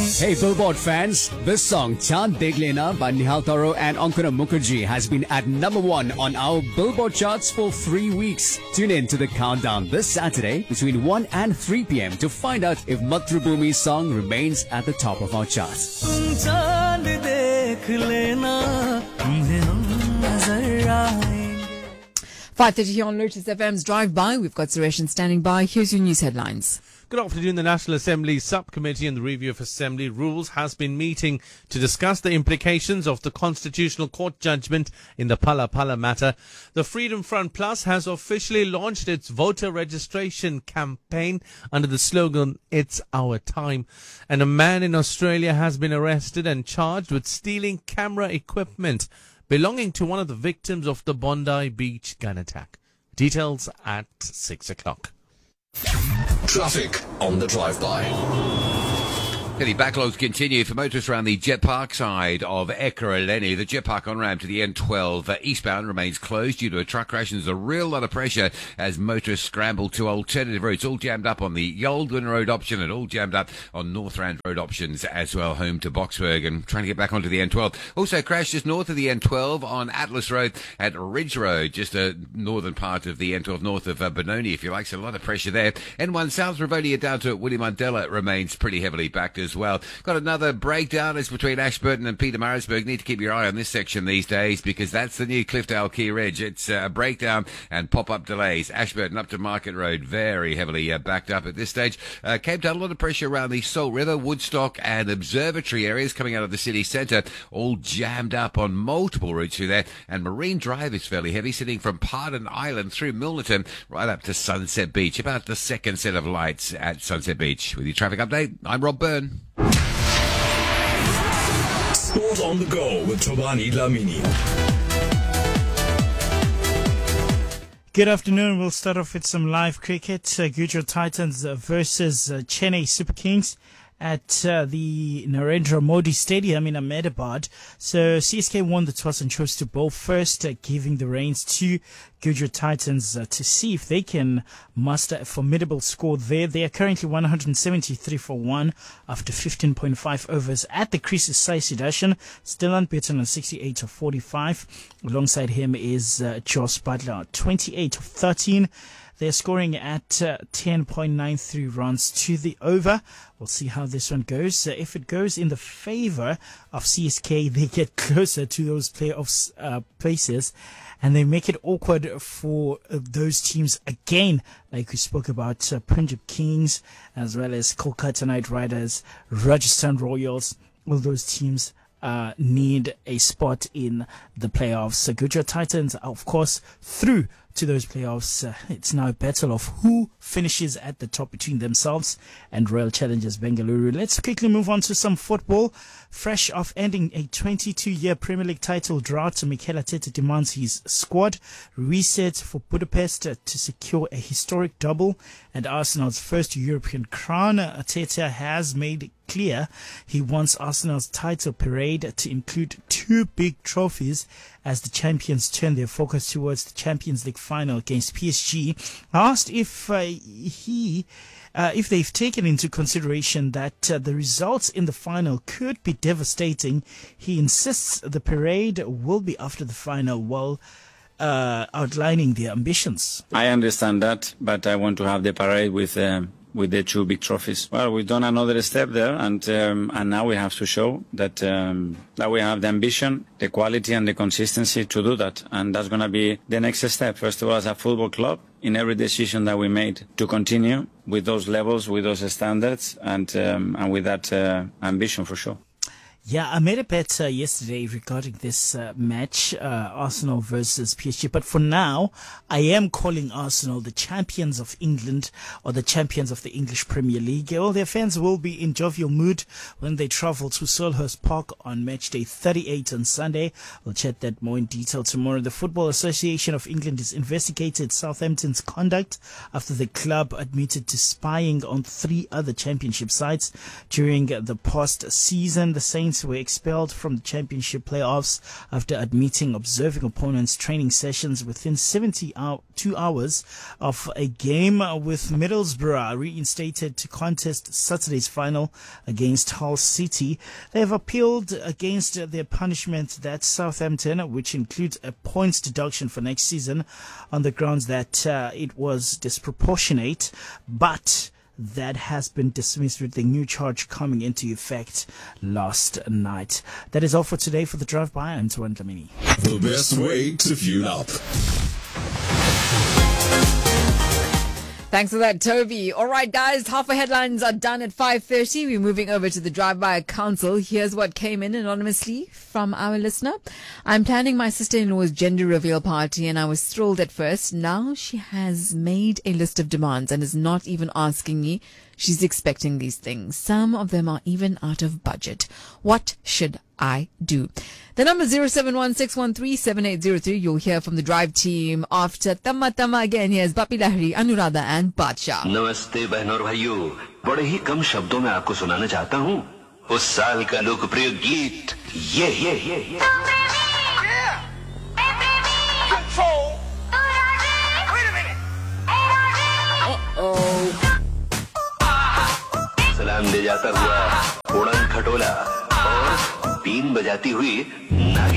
Hey Billboard fans, this song Chand Dekh Lena by Nihal Taro and Ankana Mukherjee has been at #1 on our Billboard charts for 3 weeks. Tune in to the countdown this Saturday between 1 and 3 p.m. to find out if Matrubumi's song remains at the top of our charts. 5:30 here on Lotus FM's Drive By. We've got Suresh standing by. Here's your news headlines. Good afternoon. The National Assembly Subcommittee on the Review of Assembly Rules has been meeting to discuss the implications of the Constitutional Court judgment in the Phala Phala matter. The Freedom Front Plus has officially launched its voter registration campaign under the slogan, "It's Our Time." And a man in Australia has been arrested and charged with stealing camera equipment belonging to one of the victims of the Bondi Beach gun attack. Details at 6 o'clock. Traffic on the drive-by. The backlogs continue for motorists around the Jet Park side of Ekurhuleni. The Jet Park on-ramp to the N12 eastbound remains closed due to a truck crash, and there's a real lot of pressure as motorists scramble to alternative routes. All jammed up on the Yaldwyn Road option and all jammed up on North Rand Road options as well, home to Boxburg, and trying to get back onto the N12. Also crashed just north of the N12 on Atlas Road at Ridge Road, just the northern part of the N12 north of Benoni, if you like. So a lot of pressure there. N1 South Rivonia down to Willie Mandela remains pretty heavily backed as well. Got another breakdown. It's between Ashburton and Peter Marisburg. Need to keep your eye on this section these days because that's the new Cliffdale Key Ridge. It's a breakdown and pop-up delays. Ashburton up to Market Road, very heavily backed up at this stage. Cape Town, a lot of pressure around the Salt River, Woodstock and Observatory areas coming out of the city centre, all jammed up on multiple routes through there. And Marine Drive is fairly heavy, sitting from Pardon Island through Milnerton right up to Sunset Beach. About the second set of lights at Sunset Beach. With your traffic update, I'm Rob Byrne. Sport on the go with Tobani Lamini. Good afternoon. We'll start off with some live cricket. Gujarat Titans versus Chennai Super Kings at the Narendra Modi Stadium in Ahmedabad. So CSK won the toss and chose to bowl first, giving the reins to Gujarat Titans to see if they can muster a formidable score there. They are currently 173 for 1 after 15.5 overs at the crease. Sai Sudarshan still unbeaten on 68 of 45. Alongside him is Jos Buttler, 28 of 13. They're scoring at 10.93 runs to the over. We'll see how this one goes. If it goes in the favor of CSK, they get closer to those playoffs places, and they make it awkward for those teams again, like we spoke about Punjab Kings, as well as Kolkata Knight Riders, Rajasthan Royals. All those teams need a spot in the playoffs. Gujarat Titans are, of course, through to those playoffs. It's now a battle of who finishes at the top between themselves and Royal Challengers Bengaluru. Let's quickly move on to some football. Fresh off ending a 22-year Premier League title drought, Mikel Arteta demands his squad reset for Budapest to secure a historic double and Arsenal's first European crown. Arteta has made clear he wants Arsenal's title parade to include 2 big trophies as the champions turn their focus towards the Champions League final against PSG. Asked if they've taken into consideration that the results in the final could be devastating, he insists the parade will be after the final while outlining their ambitions. I understand that, but I want to have the parade with the 2 big trophies. Well, we've done another step there, and now we have to show that we have the ambition, the quality, and the consistency to do that. And that's going to be the next step. First of all, as a football club, in every decision that we made, to continue with those levels, with those standards, and with that ambition for sure. Yeah, I made a bet yesterday regarding this match, Arsenal versus PSG. But for now, I am calling Arsenal the champions of England or the champions of the English Premier League. All their fans will be in jovial mood when they travel to Selhurst Park on match day 38 on Sunday. We'll chat that more in detail tomorrow. The Football Association of England has investigated Southampton's conduct after the club admitted to spying on 3 other championship sides during the past season. The Saints Superkings were expelled from the championship playoffs after admitting observing opponents' training sessions within 72 hours of a game, with Middlesbrough reinstated to contest Saturday's final against Hull City. They have appealed against their punishment that Southampton, which includes a points deduction for next season, on the grounds that it was disproportionate, but that has been dismissed with the new charge coming into effect last night. That is all for today. For the Drive-By, I'm Antoine Dlamini. The best way to fuel up. Thanks for that, Toby. All right, guys, half our headlines are done at 5:30. We're moving over to the Drive-By Council. Here's what came in anonymously from our listener. I'm planning my sister-in-law's gender reveal party, and I was thrilled at first. Now she has made a list of demands and is not even asking me. She's expecting these things. Some of them are even out of budget. What should I do? The number 0716137803. You'll hear from the Drive team after Tamma Tamma again. Here's Bapi Lahiri, Anuradha and Badsha. नमस्ते बहनों और भाइयों, बड़े ही कम शब्दों में आपको सुनाना चाहता हूँ उस साल का लोकप्रिय गीत ये सलाम ले जाता हुआ उड़न खटोला और बीन बजाती हुई नागिन